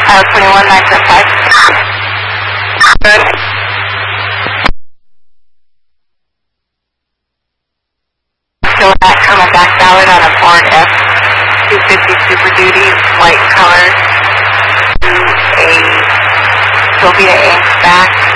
21975. Good. Still at Kerma back ballot on a Ford F-250 Super Duty, white color, to a Sylvia Inc. back.